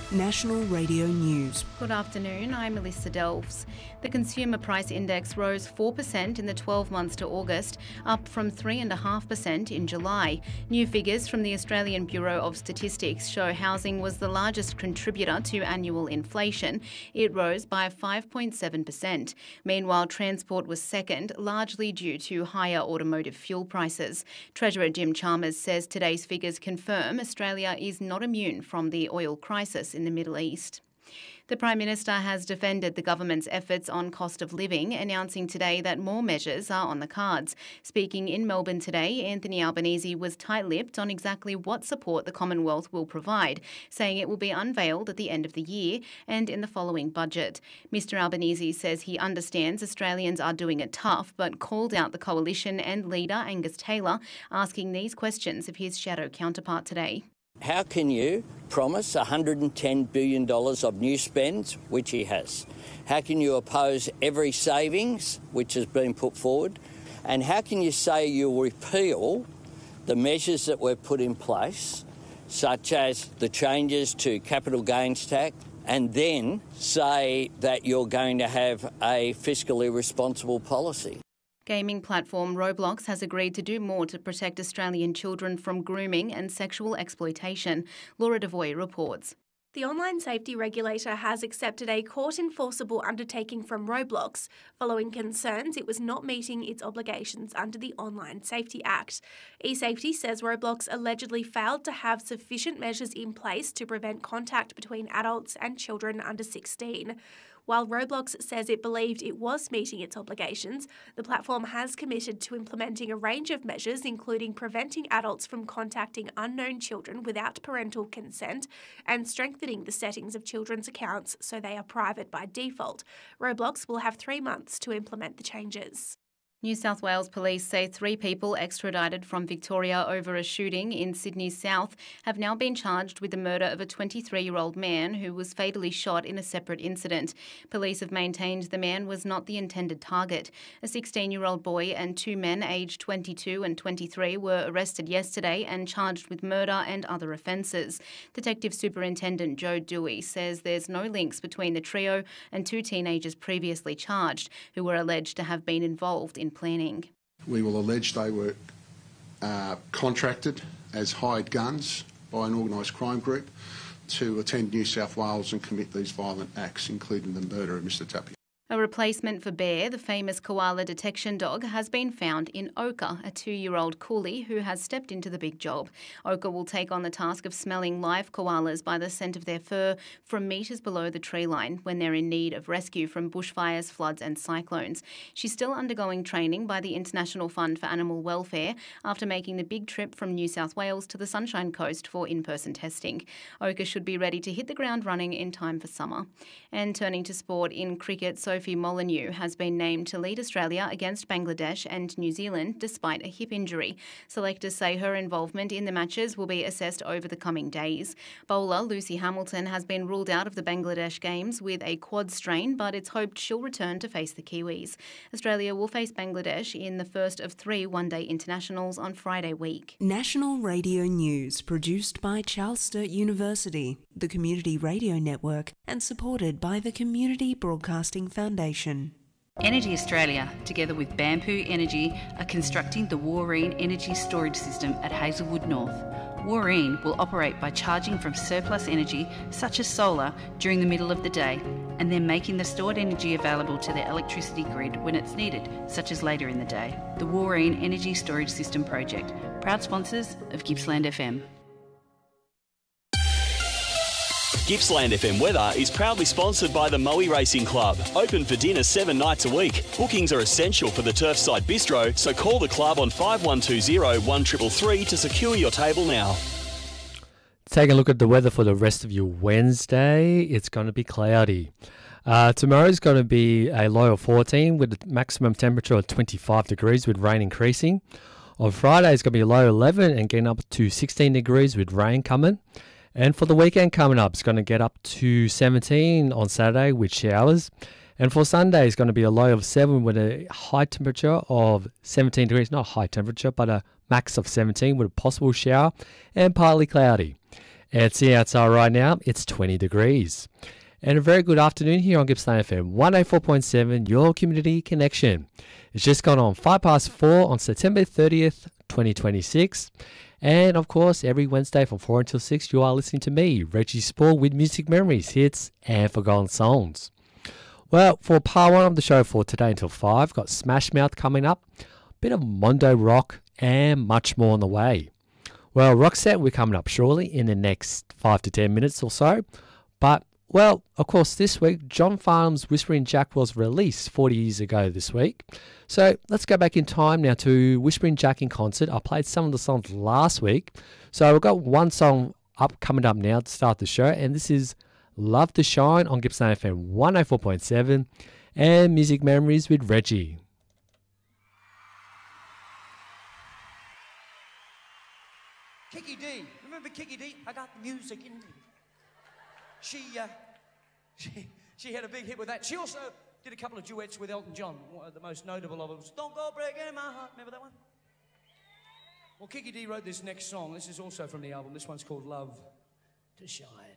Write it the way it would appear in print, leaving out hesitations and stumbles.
National Radio News. Good afternoon, I'm Melissa Delves. The Consumer Price Index rose 4% in the 12 months to August, up from 3.5% in July. New figures from the Australian Bureau of Statistics show housing was the largest contributor to annual inflation. It rose by 5.7%. Meanwhile, transport was second, largely due to higher automotive fuel prices. Treasurer Jim Chalmers says today's figures confirm Australia is not immune from the oil crisis in the Middle East. The Prime Minister has defended the government's efforts on cost of living, announcing today that more measures are on the cards. Speaking in Melbourne today, Anthony Albanese was tight-lipped on exactly what support the Commonwealth will provide, saying it will be unveiled at the end of the year and in the following budget. Mr Albanese says he understands Australians are doing it tough, but called out the coalition and leader Angus Taylor, asking these questions of his shadow counterpart today. How can you promise $110 billion of new spend, which he has? How can you oppose every savings which has been put forward? And how can you say you'll repeal the measures that we've put in place, such as the changes to capital gains tax, and then say that you're going to have a fiscally responsible policy? Gaming platform Roblox has agreed to do more to protect Australian children from grooming and sexual exploitation. Laura Devoy reports. The online safety regulator has accepted a court-enforceable undertaking from Roblox following concerns it was not meeting its obligations under the Online Safety Act. eSafety says Roblox allegedly failed to have sufficient measures in place to prevent contact between adults and children under 16. While Roblox says it believed it was meeting its obligations, the platform has committed to implementing a range of measures, including preventing adults from contacting unknown children without parental consent and strengthening the settings of children's accounts so they are private by default. Roblox will have 3 months to implement the changes. New South Wales police say 3 people extradited from Victoria over a shooting in Sydney's south have now been charged with the murder of a 23-year-old man who was fatally shot in a separate incident. Police have maintained the man was not the intended target. A 16-year-old boy and 2 men aged 22 and 23 were arrested yesterday and charged with murder and other offences. Detective Superintendent Joe Dewey says there's no links between the trio and 2 teenagers previously charged who were alleged to have been involved in planning. We will allege they were contracted as hired guns by an organised crime group to attend New South Wales and commit these violent acts, including the murder of Mr Tapia. A replacement for Bear, the famous koala detection dog, has been found in Oka, a 2-year-old coolie who has stepped into the big job. Oka will take on the task of smelling live koalas by the scent of their fur from metres below the tree line when they're in need of rescue from bushfires, floods and cyclones. She's still undergoing training by the International Fund for Animal Welfare after making the big trip from New South Wales to the Sunshine Coast for in-person testing. Oka should be ready to hit the ground running in time for summer. And turning to sport, in cricket, Sophie Molyneux has been named to lead Australia against Bangladesh and New Zealand despite a hip injury. Selectors say her involvement in the matches will be assessed over the coming days. Bowler Lucy Hamilton has been ruled out of the Bangladesh games with a quad strain, but it's hoped she'll return to face the Kiwis. Australia will face Bangladesh in the first of 3 one-day internationals on Friday week. National Radio News, produced by Charles Sturt University, the Community Radio Network, and supported by the Community Broadcasting Foundation. Energy Australia, together with Bamboo Energy, are constructing the Warreen Energy Storage System at Hazelwood North. Warreen will operate by charging from surplus energy, such as solar, during the middle of the day, and then making the stored energy available to the electricity grid when it's needed, such as later in the day. The Warreen Energy Storage System Project, proud sponsors of Gippsland FM. Gippsland FM weather is proudly sponsored by the Moe Racing Club. Open for dinner 7 nights a week. Bookings are essential for the Turfside Bistro, so call the club on 5120 1333 to secure your table now. Take a look at the weather for the rest of your Wednesday. It's going to be cloudy. Tomorrow is going to be a low of 14 with a maximum temperature of 25 degrees with rain increasing. On Friday, it's going to be a low 11 and getting up to 16 degrees with rain coming. And for the weekend coming up, it's going to get up to 17 on Saturday with showers. And for Sunday, it's going to be a low of 7 with a high temperature of 17 degrees. Not high temperature, but a max of 17 with a possible shower and partly cloudy. And seeing outside right now, it's 20 degrees. And a very good afternoon here on Gippsland FM 104.7, your community connection. It's just gone on 4:05 on September 30th, 2026. And of course, every Wednesday from 4 until 6, you are listening to me, Reggie Spall, with Music Memories, hits, and forgotten songs. Well, for part 1 of the show for today until 5, got Smash Mouth coming up, a bit of Mondo Rock, and much more on the way. Well, Roxette, we're coming up shortly in the next 5 to 10 minutes or so. But, well, of course, this week, John Farnham's Whispering Jack was released 40 years ago this week. So let's go back in time now to Whispering Jack in concert. I played some of the songs last week. So we've got one song coming up now to start the show. And this is Love to Shine on Gippsland FM 104.7 and Music Memories with Reggie. Kiki D. Remember Kiki D? I got the music in me. She had a big hit with that. She also did a couple of duets with Elton John. One of the most notable of them was Don't Go Breaking My Heart. Remember that one? Well, Kiki D wrote this next song. This is also from the album. This one's called Love to Shine.